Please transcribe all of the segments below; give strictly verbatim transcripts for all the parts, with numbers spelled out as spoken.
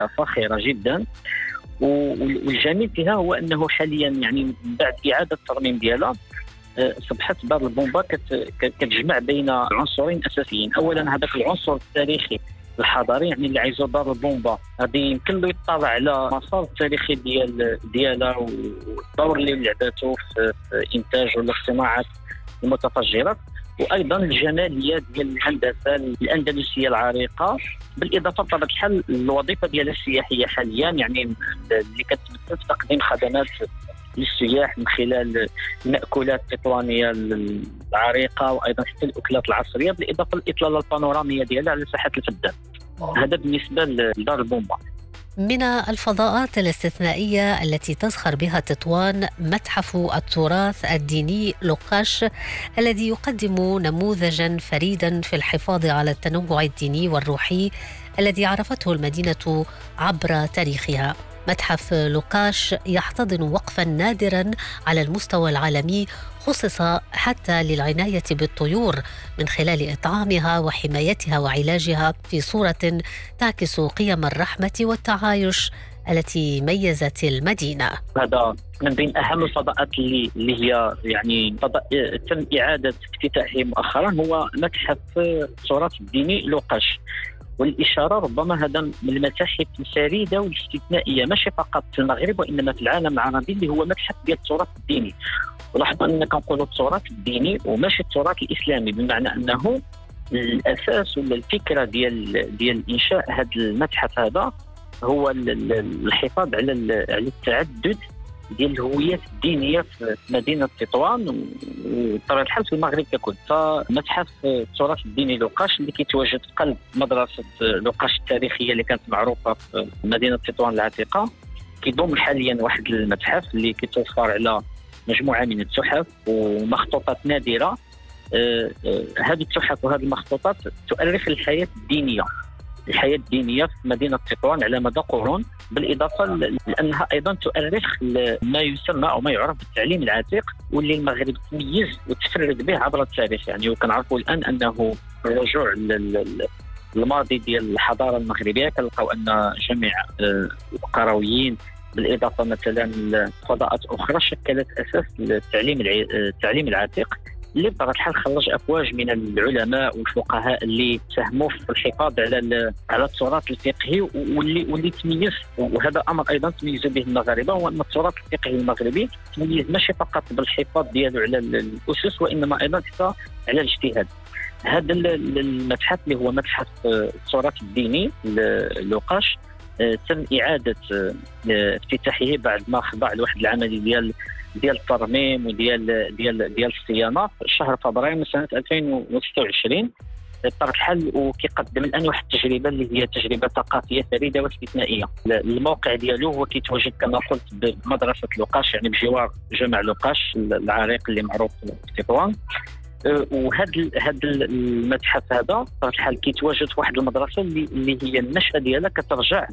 فاخرة جدا. والجميل فيها هو أنه حاليا يعني من بعد إعادة الترميم ديالها أصبحت دار البومبا كتجمع بين عنصرين أساسيين. أولا هذاك العنصر التاريخي الحضاري، يعني اللي عايزو دار البومبا غادي يمكن له يطلع على المسار التاريخي ديال ديالها والدور اللي لعبته في إنتاج ولا الصناعات المتفجرات، وايضا الجماليه ديال الهندسه الاندلسيه العريقه، بالاضافه بطبيعه الحال الوظيفه ديالها السياحيه حاليا، يعني اللي كتمثل في تقديم خدمات للسياح من خلال المأكولات التطوانيه العريقه وايضا حتى الاكلات العصريه، بالاضافه للاطلاله البانوراميه ديالها على ساحه الفدان. هذا بالنسبه لدار البومبا. من الفضاءات الاستثنائية التي تزخر بها تطوان متحف التراث الديني لوقاش، الذي يقدم نموذجا فريدا في الحفاظ على التنوع الديني والروحي الذي عرفته المدينة عبر تاريخها. متحف لوقاش يحتضن وقفا نادرا على المستوى العالمي، خصص حتى للعناية بالطيور من خلال إطعامها وحمايتها وعلاجها في صورة تعكس قيم الرحمة والتعايش التي ميزت المدينة. هذا من بين أهم الفضاءات اللي, اللي هي يعني فضاء تم إعادة افتتاحه مؤخرا، هو متحف التراث الديني لوقاش. والإشارة ربما هذا من المتاحف الفريدة والاستثنائية ماشي فقط في المغرب وإنما في العالم العربي، اللي هو متحف ديال التراث الديني. ولاحظوا أننا كنقولوا التراث الديني وماشي التراث الإسلامي، بمعنى أنه الأساس ولا الفكرة ديال ديال إنشاء هذا المتحف هذا هو الحفاظ على على التعدد ديال الهويات الدينية في مدينة تطوان وبطبيعة الحال في المغرب ككل. فمتحف التراث الديني لوقاش اللي كيتواجد في قلب مدرسة لوقاش التاريخية اللي كانت معروفة في مدينة تطوان العتيقة، كيضم حاليا واحد المتحف اللي كيتوفر على مجموعة من التحف ومخطوطات نادرة. هذه التحف وهذه المخطوطات تؤرخ الحياة الدينية الحياة الدينية في مدينة تطوان على مدى قرون، بالإضافة لأنها أيضا تؤرخ ما يسمى أو ما يعرف بالتعليم العتيق، واللي المغرب تميز وتفرد به عبر التاريخ. يعني وكنعرفوا الآن أنه الرجوع للماضي ديال الحضارة المغربية كنلقاو أن جميع القرويين بالإضافة مثلا لفضاءات أخرى شكلت أساس للتعليم التعليم العتيق، اللي بطبيعة الحال خرج أفواج من العلماء والفقهاء اللي ساهموا في الحفاظ على على التراث الفقهي، واللي واللي تميز. وهذا أمر أيضا تميز به المغاربة، هو أن التراث الفقهي المغربي تميز ماشي فقط بالحفاظ ديالو على الأسس وإنما أيضا حتى على الاجتهاد. هذا المتحف اللي هو متحف التراث الديني لوقاش تم إعادة افتتاحه بعد ما خضع لواحد العملية ديال ديال الترميم وديال ديال ديال الصيانه في شهر فبراير من سنه ألفين وستة وعشرين بطبيعه الحال، وكيقدم الان واحد التجربه اللي هي تجربه ثقافيه فريده واستثنائيه. الموقع ديالو هو كيتواجد كما قلت بمدرسه لوقاش، يعني بجوار جامع لوقاش العريق اللي معروف في تطوان. وهذا هذا المتحف هذا بطبيعه الحال كيتواجد في واحد المدرسه اللي, اللي هي النشأة ديالها كترجع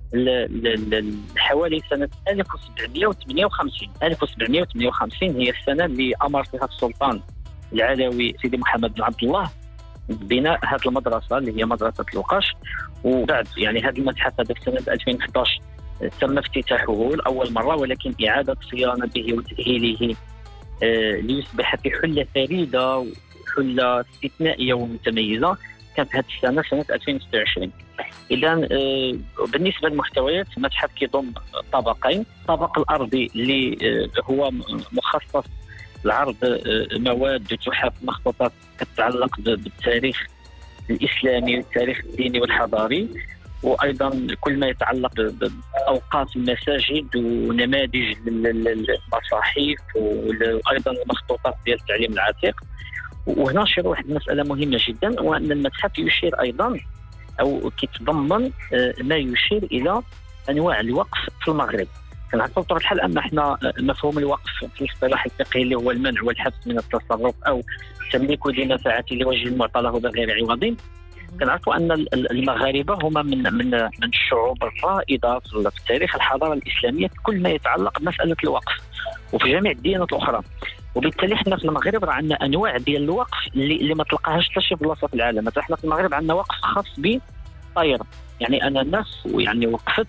حوالي سنة ألف وسبعمائة وثمانية وخمسين. ألف وسبعمائة وثمانية وخمسين هي السنة اللي أمر فيها السلطان العلوي سيدي محمد بن عبد الله ببناء هذه المدرسة اللي هي مدرسة لوقاش. وبعد يعني هذا المتحف هذا في سنة ألفين وأحد عشر تم افتتاحه لأول مرة، ولكن إعادة صيانته وتأهيله آه ليصبح في حلة فريدة وحلة استثنائية ومتميزة كانت هذه السنة سنة ألفين وستة وعشرين. إذا بالنسبة للمحتويات المتحف كيضم طابقين، الطابق الأرضي اللي هو مخصص لعرض مواد وتحف مخطوطات تتعلق بالتاريخ الإسلامي والتاريخ الديني والحضاري، وأيضا كل ما يتعلق بأوقات المساجد ونماذج للمصاحف وأيضا المخطوطات ديال التعليم العتيق. وهنا شير واحد المسألة مهمة جدا، وأن المتحف يشير أيضا أو كيتضمن ما يشير إلى أنواع الوقف في المغرب. كنعرفوا بطبيعة الحال أن احنا مفهوم الوقف في الاصطلاح الفقهي اللي هو المنع والحبس من التصرف أو تمليك ذي منفعة لوجه المعطى له بغير عوض. كنعرفوا أن المغاربة هما من من من الشعوب الرائدة في التاريخ الحضارة الإسلامية في كل ما يتعلق بمسألة الوقف وفي جميع الديانات الأخرى. وبالتالي احنا في المغرب راه عندنا انواع ديال الوقف اللي, اللي ما تلقاهاش حتى شي بلاصه في العالم. مثلا احنا في المغرب عندنا وقف خاص بالطير، يعني انا الناس يعني وقفت